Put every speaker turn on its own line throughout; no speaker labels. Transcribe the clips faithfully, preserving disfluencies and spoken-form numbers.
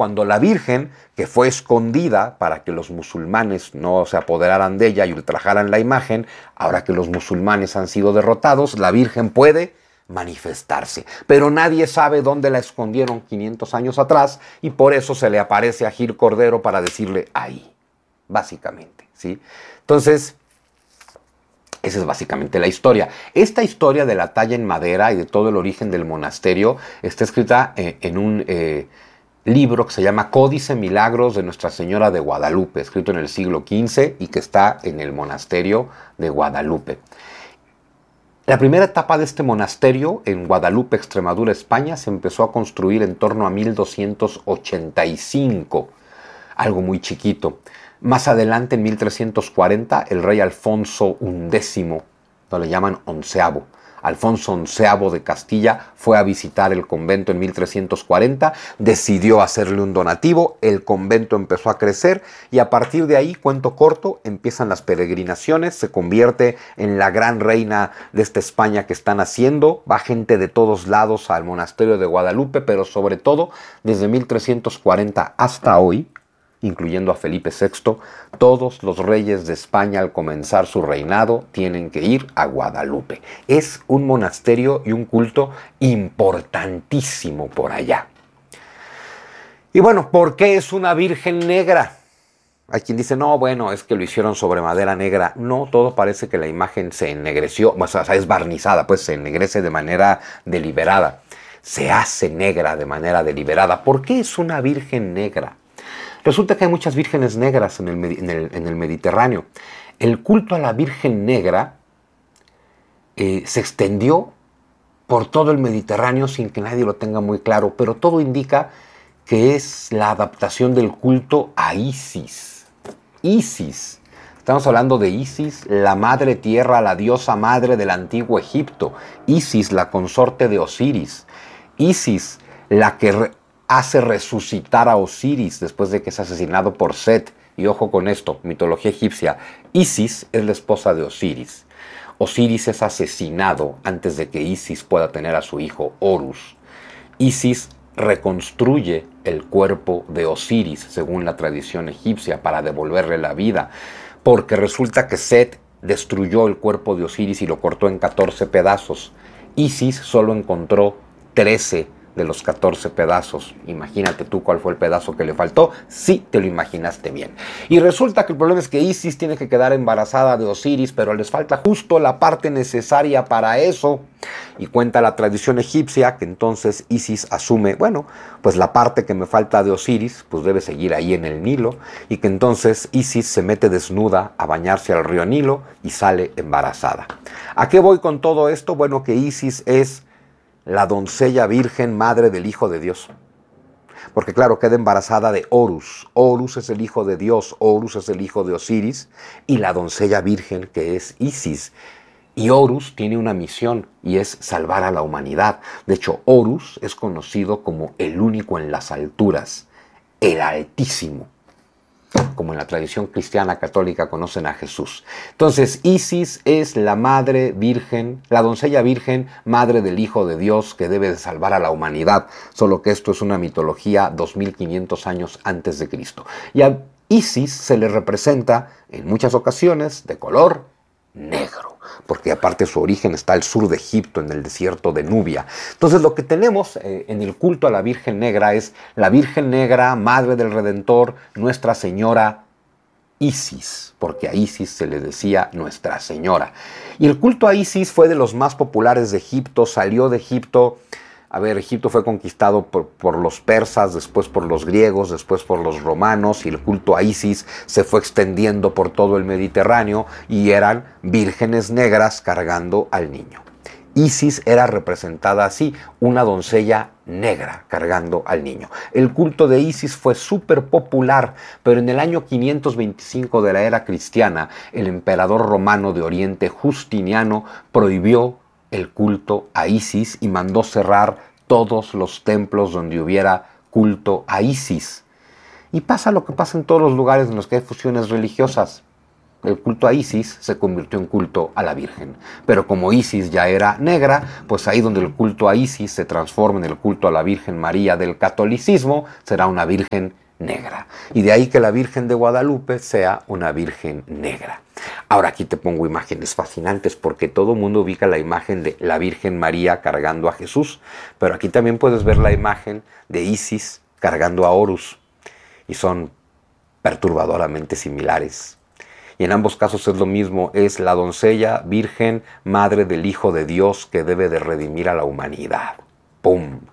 cuando la Virgen, que fue escondida para que los musulmanes no se apoderaran de ella y ultrajaran la imagen, ahora que los musulmanes han sido derrotados, la Virgen puede manifestarse. Pero nadie sabe dónde la escondieron quinientos años atrás y por eso se le aparece a Gil Cordero para decirle ahí, básicamente, ¿sí? Entonces, esa es básicamente la historia. Esta historia de la talla en madera y de todo el origen del monasterio está escrita eh, en un eh, libro que se llama Códice Milagros de Nuestra Señora de Guadalupe, escrito en el siglo quince y que está en el monasterio de Guadalupe. La primera etapa de este monasterio en Guadalupe, Extremadura, España, se empezó a construir en torno a mil doscientos ochenta y cinco, algo muy chiquito. Más adelante, en mil trescientos cuarenta, el rey Alfonso undécimo, no le llaman onceavo, Alfonso onceavo de Castilla fue a visitar el convento en mil trescientos cuarenta, decidió hacerle un donativo, el convento empezó a crecer y a partir de ahí, cuento corto, empiezan las peregrinaciones, se convierte en la gran reina de esta España que están haciendo, va gente de todos lados al monasterio de Guadalupe, pero sobre todo desde mil trescientos cuarenta hasta hoy, incluyendo a Felipe sexto, todos los reyes de España al comenzar su reinado tienen que ir a Guadalupe. Es un monasterio y un culto importantísimo por allá. Y bueno, ¿por qué es una virgen negra? Hay quien dice, no, bueno, es que lo hicieron sobre madera negra. No, todo parece que la imagen se ennegreció, o sea, es barnizada, pues se ennegrece de manera deliberada. Se hace negra de manera deliberada. ¿Por qué es una virgen negra? Resulta que hay muchas vírgenes negras en el, en el, en el Mediterráneo. El culto a la Virgen Negra eh, se extendió por todo el Mediterráneo sin que nadie lo tenga muy claro, pero todo indica que es la adaptación del culto a Isis. Isis. Estamos hablando de Isis, la madre tierra, la diosa madre del antiguo Egipto. Isis, la consorte de Osiris. Isis, la que Re- hace resucitar a Osiris después de que es asesinado por Set. Y ojo con esto, mitología egipcia. Isis es la esposa de Osiris. Osiris es asesinado antes de que Isis pueda tener a su hijo Horus. Isis reconstruye el cuerpo de Osiris según la tradición egipcia para devolverle la vida, porque resulta que Set destruyó el cuerpo de Osiris y lo cortó en catorce pedazos. Isis solo encontró trece de los catorce pedazos. Imagínate tú cuál fue el pedazo que le faltó. Sí, te lo imaginaste bien. Y resulta que el problema es que Isis tiene que quedar embarazada de Osiris, pero les falta justo la parte necesaria para eso. Y cuenta la tradición egipcia que entonces Isis asume, bueno, pues la parte que me falta de Osiris, pues debe seguir ahí en el Nilo, y que entonces Isis se mete desnuda a bañarse al río Nilo y sale embarazada. ¿A qué voy con todo esto? Bueno, que Isis es la doncella virgen madre del Hijo de Dios. Porque claro, queda embarazada de Horus. Horus es el hijo de Dios, Horus es el hijo de Osiris, y la doncella virgen que es Isis. Y Horus tiene una misión y es salvar a la humanidad. De hecho, Horus es conocido como el único en las alturas, el Altísimo, como en la tradición cristiana católica conocen a Jesús. Entonces, Isis es la madre virgen, la doncella virgen, madre del Hijo de Dios que debe de salvar a la humanidad, solo que esto es una mitología dos mil quinientos años antes de Cristo. Y a Isis se le representa en muchas ocasiones de color negro, porque aparte su origen está al sur de Egipto, en el desierto de Nubia. Entonces lo que tenemos eh, en el culto a la Virgen Negra es la Virgen Negra, Madre del Redentor, Nuestra Señora Isis, porque a Isis se le decía Nuestra Señora. Y el culto a Isis fue de los más populares de Egipto, salió de Egipto. A ver, Egipto fue conquistado por, por los persas, después por los griegos, después por los romanos, y el culto a Isis se fue extendiendo por todo el Mediterráneo y eran vírgenes negras cargando al niño. Isis era representada así, una doncella negra cargando al niño. El culto de Isis fue súper popular, pero en el año quinientos veinticinco de la era cristiana, el emperador romano de Oriente, Justiniano, prohibió el culto a Isis y mandó cerrar todos los templos donde hubiera culto a Isis. Y pasa lo que pasa en todos los lugares en los que hay fusiones religiosas. el culto a Isis se convirtió en culto a la Virgen. Pero como Isis ya era negra, pues ahí donde el culto a Isis se transforma en el culto a la Virgen María del catolicismo, será una Virgen negra. Y de ahí que la Virgen de Guadalupe sea una Virgen negra. Ahora aquí te pongo imágenes fascinantes porque todo el mundo ubica la imagen de la Virgen María cargando a Jesús, pero aquí también puedes ver la imagen de Isis cargando a Horus y son perturbadoramente similares. Y en ambos casos es lo mismo, es la doncella virgen, madre del Hijo de Dios que debe de redimir a la humanidad. ¡Pum!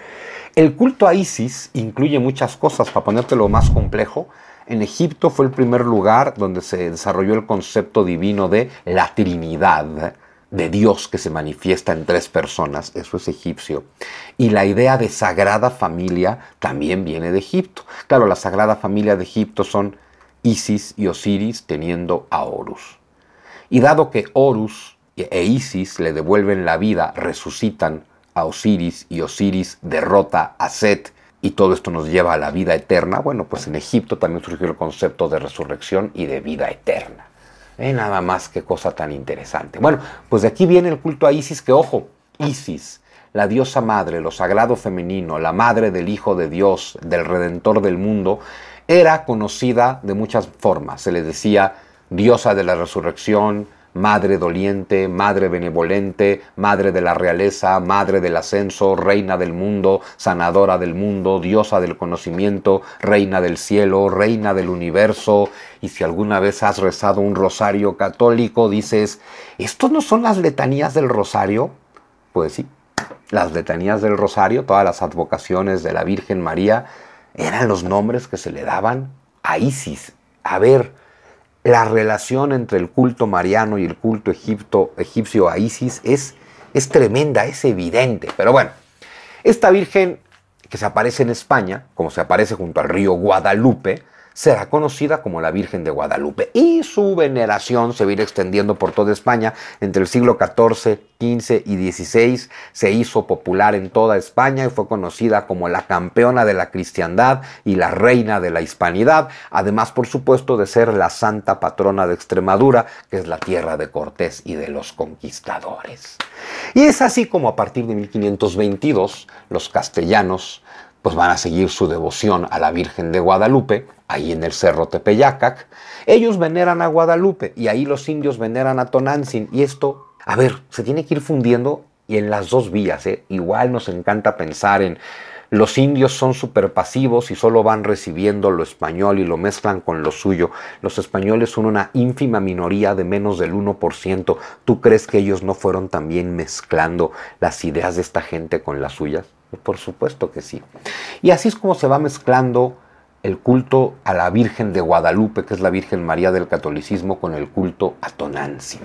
El culto a Isis incluye muchas cosas. Para ponértelo más complejo, en Egipto fue el primer lugar donde se desarrolló el concepto divino de la Trinidad, de Dios que se manifiesta en tres personas, eso es egipcio. Y la idea de Sagrada Familia también viene de Egipto. Claro, la Sagrada Familia de Egipto son Isis y Osiris teniendo a Horus. Y dado que Horus e Isis le devuelven la vida, resucitan a Osiris y Osiris derrota a Set y todo esto nos lleva a la vida eterna, bueno, pues en Egipto también surgió el concepto de resurrección y de vida eterna. Eh, nada más, qué cosa tan interesante. Bueno, pues de aquí viene el culto a Isis, que ojo, Isis, la diosa madre, lo sagrado femenino, la madre del Hijo de Dios, del Redentor del mundo, era conocida de muchas formas. Se le decía diosa de la resurrección, madre doliente, madre benevolente, madre de la realeza, madre del ascenso, reina del mundo, sanadora del mundo, diosa del conocimiento, reina del cielo, reina del universo. Y si alguna vez has rezado un rosario católico, dices, ¿estos no son las letanías del rosario? Pues sí, las letanías del rosario, todas las advocaciones de la Virgen María, eran los nombres que se le daban a Isis. A ver, la relación entre el culto mariano y el culto egipto, egipcio a Isis es, es tremenda, es evidente. Pero bueno, esta Virgen que se aparece en España, como se aparece junto al río Guadalupe, será conocida como la Virgen de Guadalupe y su veneración se va a ir extendiendo por toda España. Entre el siglo catorce, quince y dieciséis se hizo popular en toda España y fue conocida como la campeona de la cristiandad y la reina de la hispanidad, además por supuesto de ser la santa patrona de Extremadura, que es la tierra de Cortés y de los conquistadores. Y es así como a partir de mil quinientos veintidós los castellanos pues van a seguir su devoción a la Virgen de Guadalupe, ahí en el Cerro Tepeyacac. Ellos veneran a Guadalupe y ahí los indios veneran a Tonantzin. Y esto, a ver, se tiene que ir fundiendo y en las dos vías, ¿eh? Igual nos encanta pensar en los indios son súper pasivos y solo van recibiendo lo español y lo mezclan con lo suyo. Los españoles son una ínfima minoría de menos del uno por ciento. ¿Tú crees que ellos no fueron también mezclando las ideas de esta gente con las suyas? Por supuesto que sí. Y así es como se va mezclando el culto a la Virgen de Guadalupe, que es la Virgen María del catolicismo, con el culto a Tonantzin.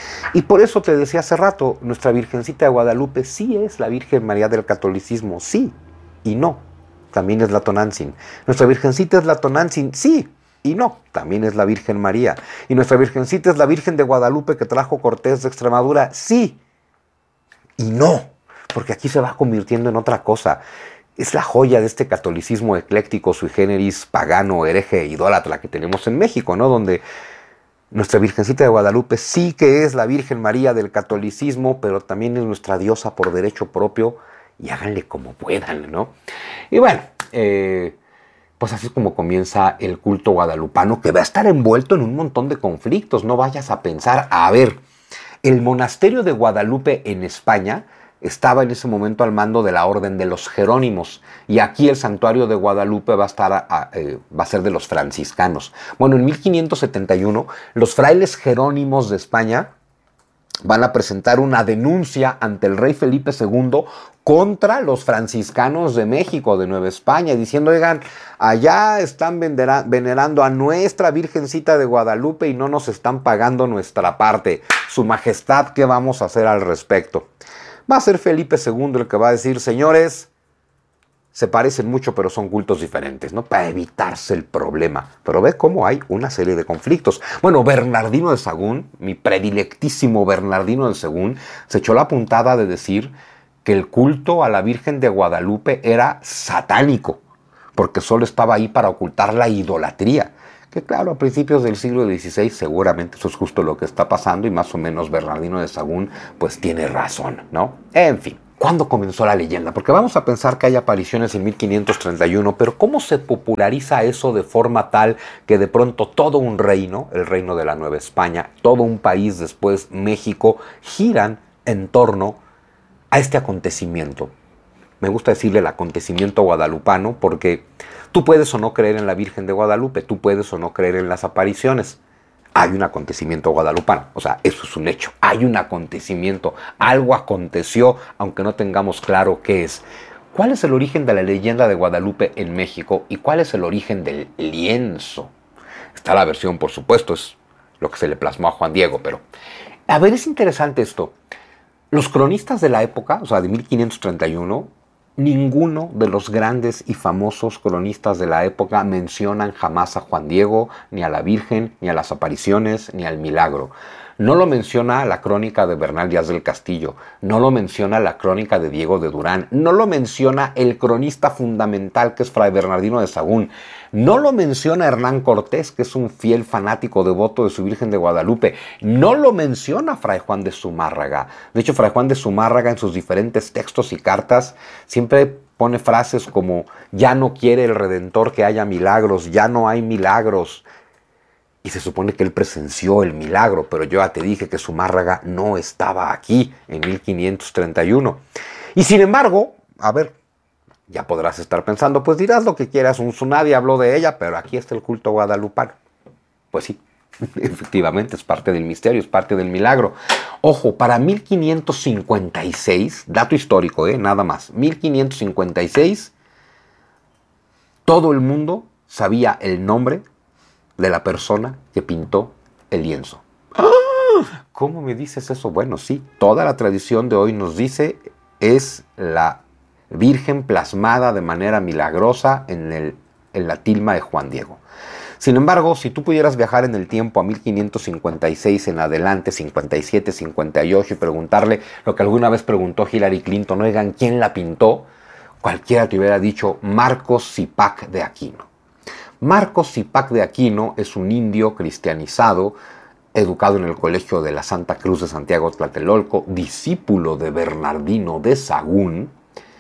Y por eso te decía hace rato, nuestra Virgencita de Guadalupe sí es la Virgen María del catolicismo, sí y no, también es la Tonantzin. Nuestra Virgencita es la Tonantzin, sí y no, también es la Virgen María. Y nuestra Virgencita es la Virgen de Guadalupe que trajo Cortés de Extremadura, sí y no. Porque aquí se va convirtiendo en otra cosa. Es la joya de este catolicismo ecléctico, sui generis, pagano, hereje, idólatra que tenemos en México, ¿no? Donde nuestra Virgencita de Guadalupe sí que es la Virgen María del catolicismo, pero también es nuestra diosa por derecho propio, y háganle como puedan, ¿no? Y bueno, eh, pues así es como comienza el culto guadalupano, que va a estar envuelto en un montón de conflictos. No vayas a pensar, a ver, el monasterio de Guadalupe en España estaba en ese momento al mando de la Orden de los Jerónimos, y aquí el santuario de Guadalupe va a, estar a, a, eh, va a ser de los franciscanos. Bueno, en mil quinientos setenta y uno los frailes jerónimos de España van a presentar una denuncia ante el rey Felipe segundo contra los franciscanos de México, de Nueva España, diciendo, oigan, allá están venerando a nuestra Virgencita de Guadalupe y no nos están pagando nuestra parte. Su Majestad, ¿qué vamos a hacer al respecto? Va a ser Felipe segundo el que va a decir, señores, se parecen mucho pero son cultos diferentes, ¿no? Para evitarse el problema. Pero ve cómo hay una serie de conflictos. Bueno, Bernardino de Sahagún, mi predilectísimo Bernardino de Sahagún, se echó la puntada de decir que el culto a la Virgen de Guadalupe era satánico, porque solo estaba ahí para ocultar la idolatría. Que claro, a principios del siglo dieciséis seguramente eso es justo lo que está pasando y más o menos Bernardino de Sahagún pues tiene razón, ¿no? En fin, ¿cuándo comenzó la leyenda? Porque vamos a pensar que hay apariciones en mil quinientos treinta y uno, pero ¿cómo se populariza eso de forma tal que de pronto todo un reino, el reino de la Nueva España, todo un país después, México, giran en torno a este acontecimiento? Me gusta decirle el acontecimiento guadalupano porque tú puedes o no creer en la Virgen de Guadalupe, tú puedes o no creer en las apariciones. Hay un acontecimiento guadalupano, o sea, eso es un hecho. Hay un acontecimiento, algo aconteció, aunque no tengamos claro qué es. ¿Cuál es el origen de la leyenda de Guadalupe en México y cuál es el origen del lienzo? Está la versión, por supuesto, es lo que se le plasmó a Juan Diego, pero... A ver, es interesante esto. Los cronistas de la época, o sea, de mil quinientos treinta y uno, ninguno de los grandes y famosos cronistas de la época mencionan jamás a Juan Diego, ni a la Virgen, ni a las apariciones, ni al milagro. No lo menciona la crónica de Bernal Díaz del Castillo, no lo menciona la crónica de Diego de Durán, no lo menciona el cronista fundamental que es Fray Bernardino de Sahagún, no lo menciona Hernán Cortés, que es un fiel fanático devoto de su Virgen de Guadalupe, no lo menciona Fray Juan de Zumárraga. De hecho, Fray Juan de Zumárraga en sus diferentes textos y cartas siempre pone frases como ya no quiere el Redentor que haya milagros, ya no hay milagros. Y se supone que él presenció el milagro, pero yo ya te dije que Zumárraga no estaba aquí en mil quinientos treinta y uno. Y sin embargo, a ver, ya podrás estar pensando, pues dirás lo que quieras, un nadie habló de ella, pero aquí está el culto guadalupano. Pues sí, efectivamente es parte del misterio, es parte del milagro. Ojo, para mil quinientos cincuenta y seis, dato histórico, ¿eh? Nada más, mil quinientos cincuenta y seis, todo el mundo sabía el nombre de la persona que pintó el lienzo. ¿Cómo me dices eso? Bueno, sí, toda la tradición de hoy nos dice es la Virgen plasmada de manera milagrosa en, el, en la tilma de Juan Diego. Sin embargo, si tú pudieras viajar en el tiempo a mil quinientos cincuenta y seis en adelante, cincuenta y siete, cincuenta y ocho, y preguntarle lo que alguna vez preguntó Hillary Clinton, oigan, ¿quién la pintó? Cualquiera te hubiera dicho Marcos Zipac de Aquino. Marcos Zipac de Aquino es un indio cristianizado, educado en el colegio de la Santa Cruz de Santiago Tlatelolco, discípulo de Bernardino de Sahagún.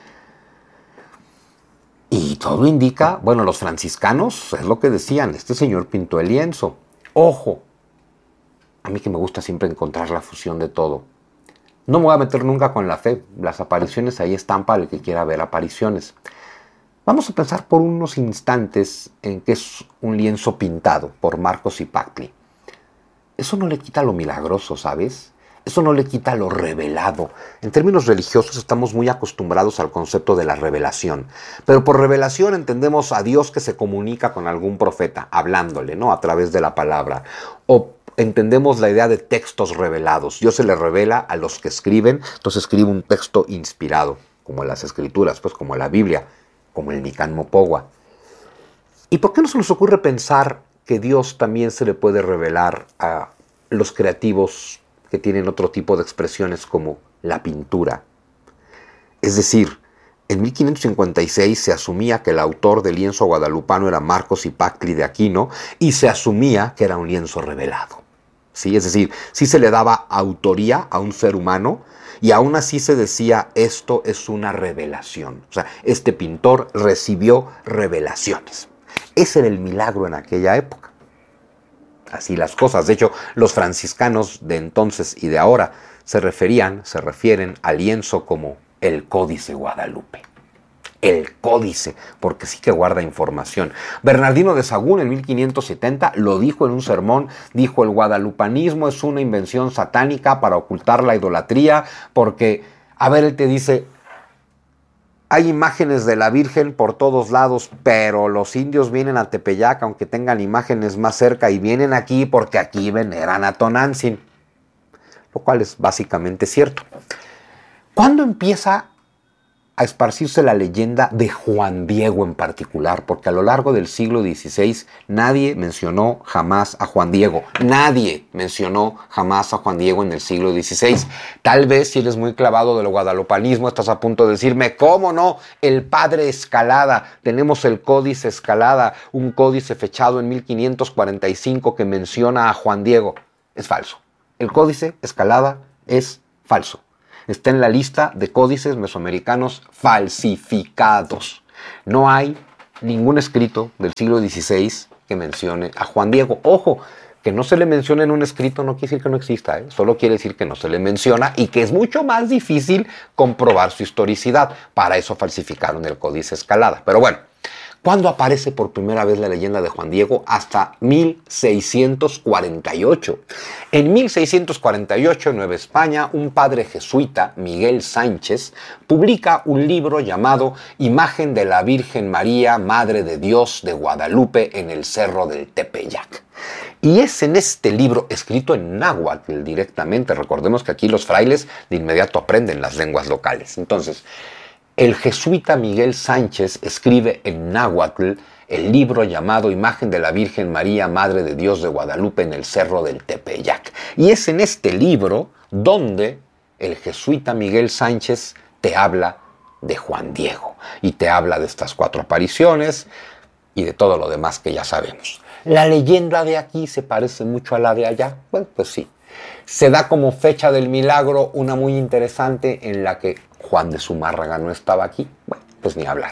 Y todo indica, bueno, los franciscanos es lo que decían, este señor pintó el lienzo. Ojo, a mí que me gusta siempre encontrar la fusión de todo. No me voy a meter nunca con la fe, las apariciones ahí están para el que quiera ver apariciones. Vamos a pensar por unos instantes en que es un lienzo pintado por Marcos Zipac. Eso no le quita lo milagroso, ¿sabes? Eso no le quita lo revelado. En términos religiosos estamos muy acostumbrados al concepto de la revelación. Pero por revelación entendemos a Dios que se comunica con algún profeta, hablándole, ¿no? A través de la palabra. O entendemos la idea de textos revelados. Dios se le revela a los que escriben, entonces escribe un texto inspirado, como las escrituras, pues como la Biblia, como el Nican Mopogua. ¿Y por qué no se nos ocurre pensar que Dios también se le puede revelar a los creativos que tienen otro tipo de expresiones como la pintura? Es decir, en mil quinientos cincuenta y seis se asumía que el autor del lienzo guadalupano era Marcos Zipac de Aquino y se asumía que era un lienzo revelado. ¿Sí? Es decir, sí se le daba autoría a un ser humano y aún así se decía esto es una revelación. O sea, este pintor recibió revelaciones. Ese era el milagro en aquella época. Así las cosas. De hecho, los franciscanos de entonces y de ahora se referían, se refieren al lienzo como el Códice Guadalupe. El Códice, porque sí que guarda información. Bernardino de Sahagún en mil quinientos setenta lo dijo en un sermón, dijo el guadalupanismo es una invención satánica para ocultar la idolatría, porque, a ver, él te dice, hay imágenes de la Virgen por todos lados, pero los indios vienen a Tepeyac, aunque tengan imágenes más cerca, y vienen aquí porque aquí veneran a Tonantzin, lo cual es básicamente cierto. ¿Cuándo empieza a esparcirse la leyenda de Juan Diego en particular, porque a lo largo del siglo dieciséis nadie mencionó jamás a Juan Diego. Nadie mencionó jamás a Juan Diego en el siglo dieciséis. Tal vez si eres muy clavado del guadalupanismo estás a punto de decirme, ¿cómo no? El padre Escalada, tenemos el Códice Escalada, un códice fechado en mil quinientos cuarenta y cinco que menciona a Juan Diego. Es falso. El Códice Escalada es falso. Está en la lista de códices mesoamericanos falsificados. No hay ningún escrito del siglo dieciséis que mencione a Juan Diego. Ojo, que no se le mencione en un escrito no quiere decir que no exista, ¿eh? Solo quiere decir que no se le menciona y que es mucho más difícil comprobar su historicidad. Para eso falsificaron el Códice Escalada. Pero bueno, ¿cuándo aparece por primera vez la leyenda de Juan Diego? Hasta mil seiscientos cuarenta y ocho. En mil seiscientos cuarenta y ocho, en Nueva España, un padre jesuita, Miguel Sánchez, publica un libro llamado Imagen de la Virgen María, Madre de Dios de Guadalupe en el Cerro del Tepeyac. Y es en este libro, escrito en náhuatl directamente, recordemos que aquí los frailes de inmediato aprenden las lenguas locales. Entonces, el jesuita Miguel Sánchez escribe en náhuatl el libro llamado Imagen de la Virgen María, Madre de Dios de Guadalupe en el Cerro del Tepeyac. Y es en este libro donde el jesuita Miguel Sánchez te habla de Juan Diego y te habla de estas cuatro apariciones y de todo lo demás que ya sabemos. ¿La leyenda de aquí se parece mucho a la de allá? Bueno, pues sí. Se da como fecha del milagro una muy interesante en la que Juan de Zumárraga no estaba aquí. Bueno, pues ni hablar.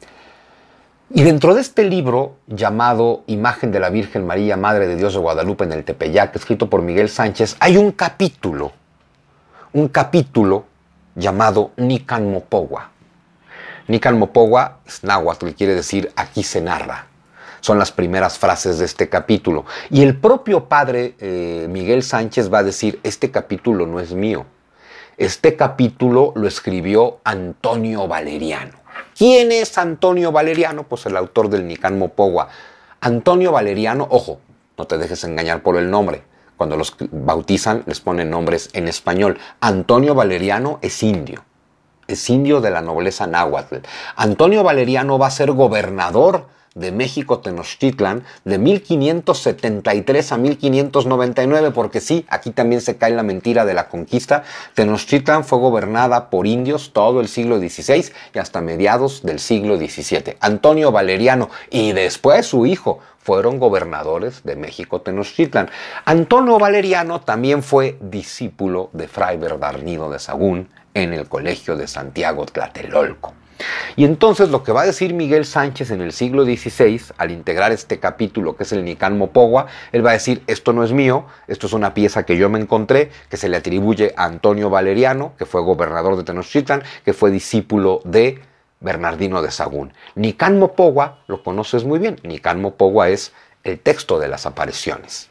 Y dentro de este libro llamado Imagen de la Virgen María, Madre de Dios de Guadalupe en el Tepeyac, escrito por Miguel Sánchez, hay un capítulo, un capítulo llamado Nican Mopogua. Nican Mopogua es náhuatl, quiere decir aquí se narra. Son las primeras frases de este capítulo. Y el propio padre eh, Miguel Sánchez va a decir, este capítulo no es mío. Este capítulo lo escribió Antonio Valeriano. ¿Quién es Antonio Valeriano? Pues el autor del Nican Mopogua. Antonio Valeriano, ojo, no te dejes engañar por el nombre. Cuando los bautizan les ponen nombres en español. Antonio Valeriano es indio. Es indio de la nobleza náhuatl. Antonio Valeriano va a ser gobernador de México Tenochtitlan de mil quinientos setenta y tres a mil quinientos noventa y nueve, porque sí, aquí también se cae la mentira de la conquista. Tenochtitlan fue gobernada por indios todo el siglo dieciséis y hasta mediados del siglo diecisiete. Antonio Valeriano y después su hijo fueron gobernadores de México Tenochtitlan. Antonio Valeriano también fue discípulo de Fray Bernardino de Sahagún en el Colegio de Santiago Tlatelolco. Y entonces lo que va a decir Miguel Sánchez en el siglo dieciséis, al integrar este capítulo que es el Nican Mopogua, él va a decir, esto no es mío, esto es una pieza que yo me encontré, que se le atribuye a Antonio Valeriano, que fue gobernador de Tenochtitlan, que fue discípulo de Bernardino de Sahagún. Nican Mopogua lo conoces muy bien. Nican Mopogua es el texto de las apariciones.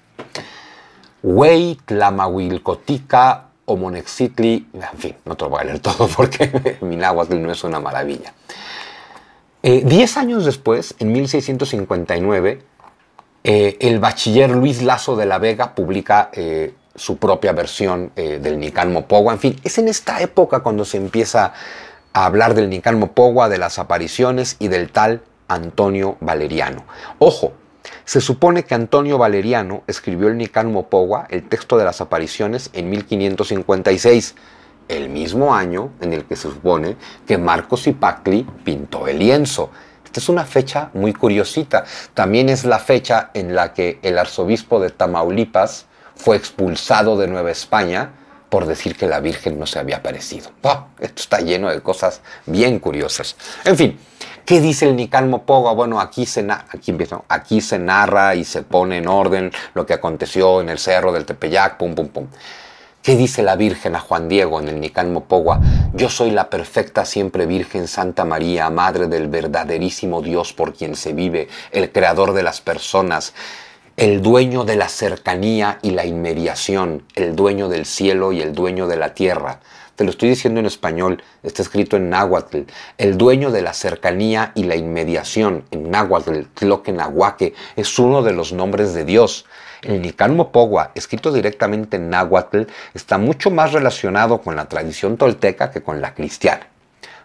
Huey Tlamahuilcotica Omonexitli, en fin, no te lo voy a leer todo porque mi náhuatl no es una maravilla. Eh, diez años después, en mil seiscientos cincuenta y nueve, eh, el bachiller Luis Lazo de la Vega publica eh, su propia versión eh, del Nican Mopogua. En fin, es en esta época cuando se empieza a hablar del Nican Mopogua, de las apariciones y del tal Antonio Valeriano. Ojo, se supone que Antonio Valeriano escribió el Nican Mopogua, el texto de las apariciones, en mil quinientos cincuenta y seis, el mismo año en el que se supone que Marco Cipactli pintó el lienzo. Esta es una fecha muy curiosita. También es la fecha en la que el arzobispo de Tamaulipas fue expulsado de Nueva España por decir que la Virgen no se había aparecido. Oh, esto está lleno de cosas bien curiosas. En fin, ¿qué dice el Nican Mopogua? Bueno, aquí se, aquí, empieza, aquí se narra y se pone en orden lo que aconteció en el Cerro del Tepeyac, pum, pum, pum. ¿Qué dice la Virgen a Juan Diego en el Nican Mopogua? Yo soy la perfecta siempre Virgen Santa María, Madre del verdaderísimo Dios por quien se vive, el creador de las personas, el dueño de la cercanía y la inmediación, el dueño del cielo y el dueño de la tierra. Te lo estoy diciendo en español, está escrito en náhuatl. El dueño de la cercanía y la inmediación, en náhuatl, Tloquenahuaque, es uno de los nombres de Dios. El Nican Mopogua, escrito directamente en náhuatl, está mucho más relacionado con la tradición tolteca que con la cristiana.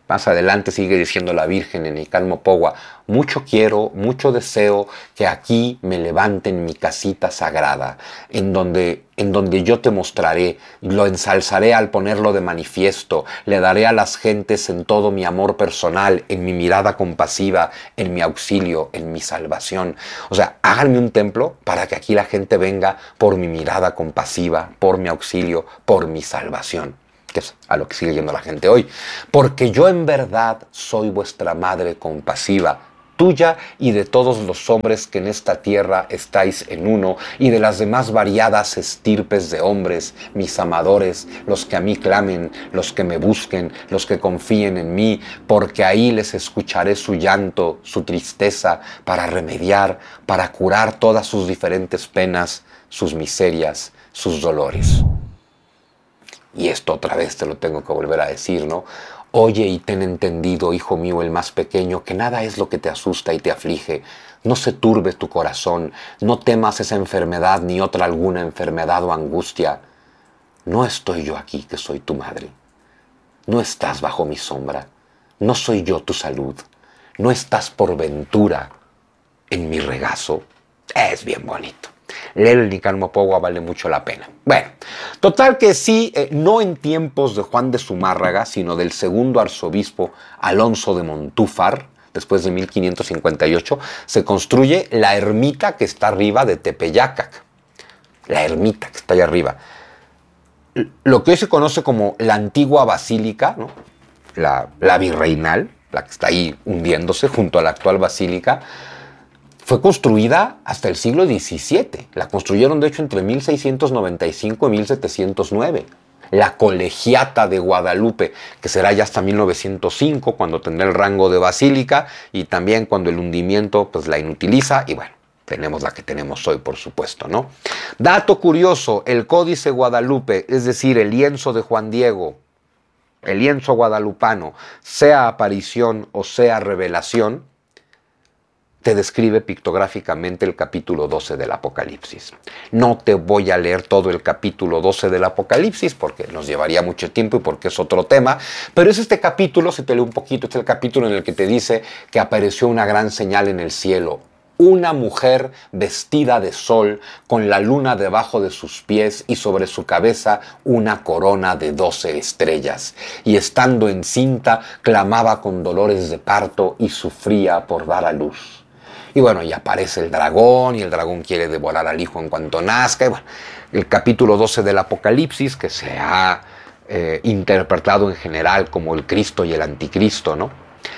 Más adelante sigue diciendo la Virgen en Nicalmopogua: mucho quiero, mucho deseo que aquí me levanten mi casita sagrada, en donde, en donde yo te mostraré, lo ensalzaré al ponerlo de manifiesto, le daré a las gentes en todo mi amor personal, en mi mirada compasiva, en mi auxilio, en mi salvación. O sea, háganme un templo para que aquí la gente venga por mi mirada compasiva, por mi auxilio, por mi salvación. Que es a lo que sigue yendo la gente hoy. Porque yo en verdad soy vuestra madre compasiva, tuya y de todos los hombres que en esta tierra estáis en uno, y de las demás variadas estirpes de hombres, mis amadores, los que a mí clamen, los que me busquen, los que confíen en mí, porque ahí les escucharé su llanto, su tristeza, para remediar, para curar todas sus diferentes penas, sus miserias, sus dolores. Y esto otra vez te lo tengo que volver a decir, ¿no? Oye y ten entendido, hijo mío, el más pequeño, que nada es lo que te asusta y te aflige. No se turbe tu corazón, no temas esa enfermedad ni otra alguna enfermedad o angustia. No estoy yo aquí, que soy tu madre. No estás bajo mi sombra. No soy yo tu salud. No estás por ventura en mi regazo. Es bien bonito. Leer el Nicalmopogua vale mucho la pena. Bueno, total que sí, eh, no en tiempos de Juan de Zumárraga, sino del segundo arzobispo Alonso de Montúfar, después de mil quinientos cincuenta y ocho, se construye la ermita que está arriba de Tepeyacac. La ermita que está allá arriba. Lo que hoy se conoce como la antigua basílica, ¿no? la, la virreinal, la que está ahí hundiéndose junto a la actual basílica, fue construida hasta el siglo diecisiete. La construyeron, de hecho, entre mil seiscientos noventa y cinco y mil setecientos nueve. La Colegiata de Guadalupe, que será ya hasta mil novecientos cinco, cuando tendrá el rango de basílica, y también cuando el hundimiento pues, la inutiliza, y bueno, tenemos la que tenemos hoy, por supuesto, ¿no? Dato curioso, el Códice Guadalupe, es decir, el lienzo de Juan Diego, el lienzo guadalupano, sea aparición o sea revelación, te describe pictográficamente el capítulo doce del Apocalipsis. No te voy a leer todo el capítulo doce del Apocalipsis porque nos llevaría mucho tiempo y porque es otro tema, pero es este capítulo, si te leo un poquito, es el capítulo en el que te dice que apareció una gran señal en el cielo. Una mujer vestida de sol, con la luna debajo de sus pies y sobre su cabeza una corona de doce estrellas. Y estando encinta, clamaba con dolores de parto y sufría por dar a luz. Y bueno, y aparece el dragón, y el dragón quiere devorar al hijo en cuanto nazca. Y bueno, el capítulo doce del Apocalipsis, que se ha eh, interpretado en general como el Cristo y el Anticristo, ¿no?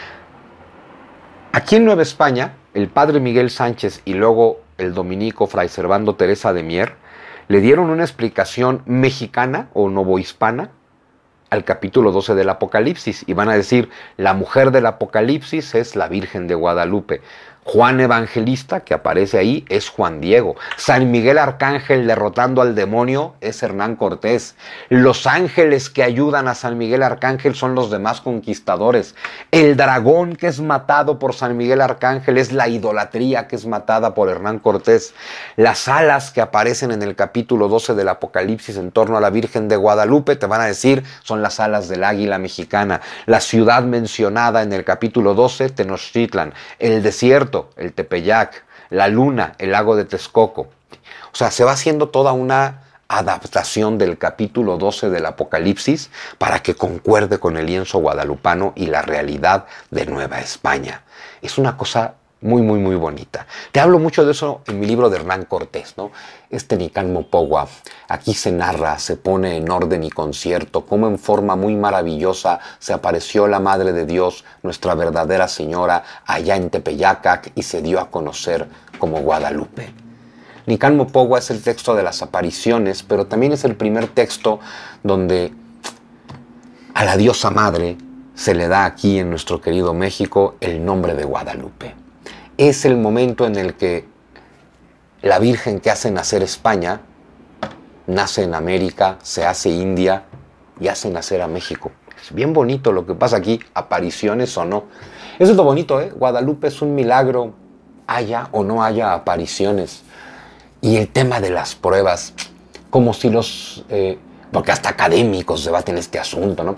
Aquí en Nueva España, el padre Miguel Sánchez y luego el dominico Fray Servando Teresa de Mier le dieron una explicación mexicana o novohispana al capítulo doce del Apocalipsis, y van a decir, la mujer del Apocalipsis es la Virgen de Guadalupe. Juan Evangelista, que aparece ahí, es Juan Diego. San Miguel Arcángel derrotando al demonio es Hernán Cortés. Los ángeles que ayudan a San Miguel Arcángel son los demás conquistadores. El dragón que es matado por San Miguel Arcángel es la idolatría que es matada por Hernán Cortés. Las alas que aparecen en el capítulo doce del Apocalipsis en torno a la Virgen de Guadalupe, te van a decir, son las alas del águila mexicana. La ciudad mencionada en el capítulo doce, Tenochtitlan. El desierto, el Tepeyac, la luna, el lago de Texcoco. O sea, se va haciendo toda una adaptación del capítulo doce del Apocalipsis para que concuerde con el lienzo guadalupano y la realidad de Nueva España. Es una cosa muy, muy, muy bonita. Te hablo mucho de eso en mi libro de Hernán Cortés, ¿no? Este Nicalmopogua, aquí se narra, se pone en orden y concierto, cómo en forma muy maravillosa se apareció la Madre de Dios, nuestra verdadera Señora, allá en Tepeyacac y se dio a conocer como Guadalupe. Nicalmopogua es el texto de las apariciones, pero también es el primer texto donde a la diosa madre se le da aquí en nuestro querido México el nombre de Guadalupe. Es el momento en el que la Virgen que hace nacer España, nace en América, se hace India y hace nacer a México. Es bien bonito lo que pasa aquí, apariciones o no. Eso es lo bonito, ¿eh? Guadalupe es un milagro, haya o no haya apariciones. Y el tema de las pruebas, como si los... Eh, porque hasta académicos debaten este asunto, ¿no?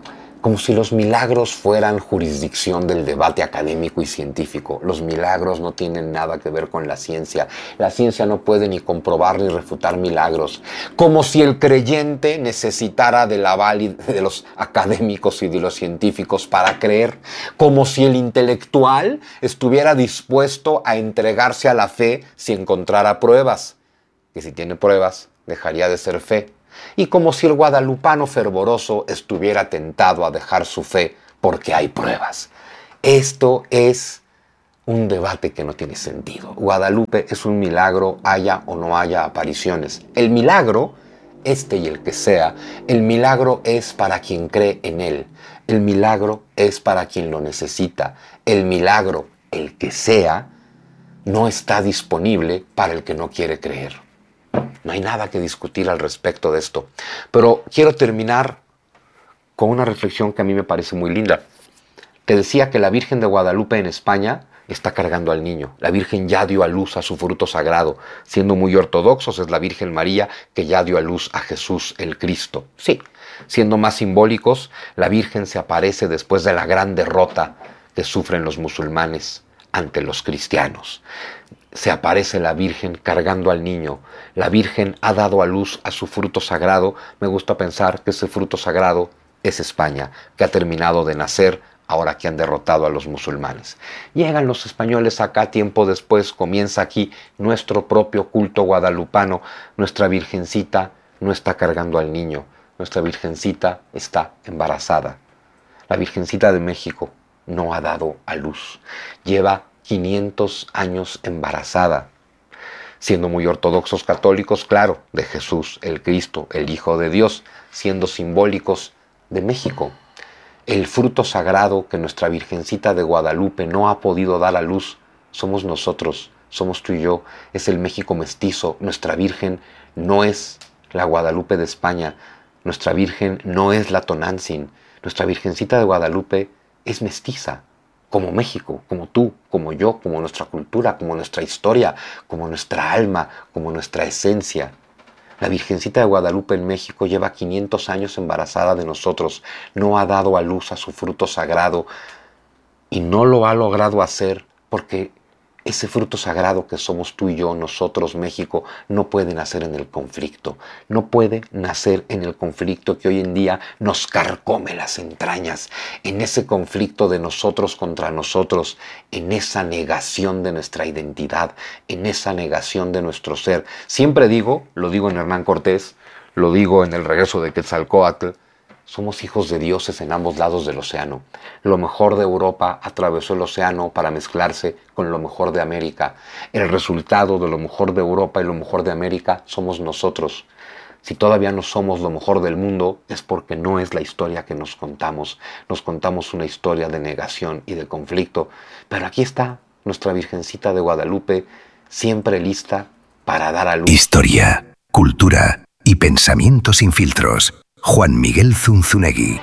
como si los milagros fueran jurisdicción del debate académico y científico. Los milagros no tienen nada que ver con la ciencia. La ciencia no puede ni comprobar ni refutar milagros. Como si el creyente necesitara del aval de los académicos y de los científicos para creer. Como si el intelectual estuviera dispuesto a entregarse a la fe si encontrara pruebas. Que si tiene pruebas, dejaría de ser fe. Y como si el guadalupano fervoroso estuviera tentado a dejar su fe porque hay pruebas. Esto es un debate que no tiene sentido. Guadalupe es un milagro, haya o no haya apariciones. El milagro, este y el que sea, el milagro es para quien cree en él. El milagro es para quien lo necesita. El milagro, el que sea, no está disponible para el que no quiere creer. No hay nada que discutir al respecto de esto. Pero quiero terminar con una reflexión que a mí me parece muy linda. Te decía que la Virgen de Guadalupe en España está cargando al niño. La Virgen ya dio a luz a su fruto sagrado. Siendo muy ortodoxos, es la Virgen María que ya dio a luz a Jesús el Cristo. Sí, siendo más simbólicos, la Virgen se aparece después de la gran derrota que sufren los musulmanes ante los cristianos. Se aparece la Virgen cargando al niño. La Virgen ha dado a luz a su fruto sagrado. Me gusta pensar que ese fruto sagrado es España, que ha terminado de nacer ahora que han derrotado a los musulmanes. Llegan los españoles acá tiempo después, comienza aquí nuestro propio culto guadalupano. Nuestra Virgencita no está cargando al niño. Nuestra Virgencita está embarazada. La Virgencita de México no ha dado a luz. Lleva quinientos años embarazada, siendo muy ortodoxos católicos, claro, de Jesús, el Cristo, el Hijo de Dios, siendo simbólicos de México. El fruto sagrado que nuestra Virgencita de Guadalupe no ha podido dar a luz, somos nosotros, somos tú y yo, es el México mestizo. Nuestra Virgen no es la Guadalupe de España, nuestra Virgen no es la Tonantzin, nuestra Virgencita de Guadalupe es mestiza. Como México, como tú, como yo, como nuestra cultura, como nuestra historia, como nuestra alma, como nuestra esencia. La Virgencita de Guadalupe en México lleva quinientos años embarazada de nosotros, no ha dado a luz a su fruto sagrado y no lo ha logrado hacer porque ese fruto sagrado que somos tú y yo, nosotros, México, no puede nacer en el conflicto. No puede nacer en el conflicto que hoy en día nos carcome las entrañas. En ese conflicto de nosotros contra nosotros, en esa negación de nuestra identidad, en esa negación de nuestro ser. Siempre digo, lo digo en Hernán Cortés, lo digo en el regreso de Quetzalcóatl, somos hijos de dioses en ambos lados del océano. Lo mejor de Europa atravesó el océano para mezclarse con lo mejor de América. El resultado de lo mejor de Europa y lo mejor de América somos nosotros. Si todavía no somos lo mejor del mundo, es porque no es la historia que nos contamos. Nos contamos una historia de negación y de conflicto. Pero aquí está nuestra Virgencita de Guadalupe, siempre lista para dar a luz.
Historia, cultura y pensamiento sin filtros. Juan Miguel Zunzunegui.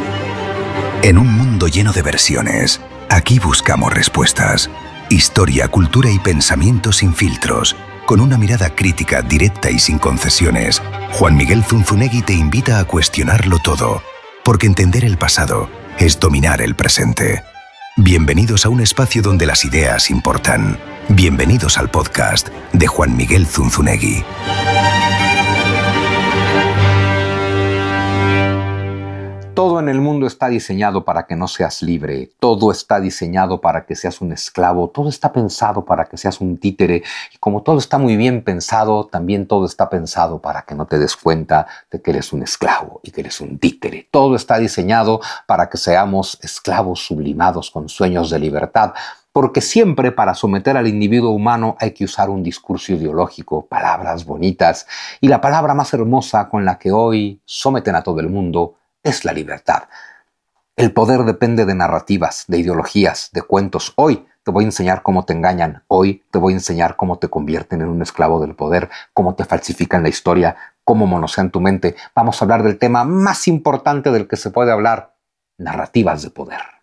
En un mundo lleno de versiones, aquí buscamos respuestas. Historia, cultura y pensamiento sin filtros. Con una mirada crítica, directa y sin concesiones, Juan Miguel Zunzunegui te invita a cuestionarlo todo, porque entender el pasado es dominar el presente. Bienvenidos a un espacio donde las ideas importan. Bienvenidos al podcast de Juan Miguel Zunzunegui.
Todo en el mundo está diseñado para que no seas libre, todo está diseñado para que seas un esclavo, todo está pensado para que seas un títere, y como todo está muy bien pensado, también todo está pensado para que no te des cuenta de que eres un esclavo y que eres un títere. Todo está diseñado para que seamos esclavos sublimados con sueños de libertad, porque siempre para someter al individuo humano hay que usar un discurso ideológico, palabras bonitas, y la palabra más hermosa con la que hoy someten a todo el mundo es la libertad. El poder depende de narrativas, de ideologías, de cuentos. Hoy te voy a enseñar cómo te engañan. Hoy te voy a enseñar cómo te convierten en un esclavo del poder, cómo te falsifican la historia, cómo manosean tu mente. Vamos a hablar del tema más importante del que se puede hablar: narrativas de poder.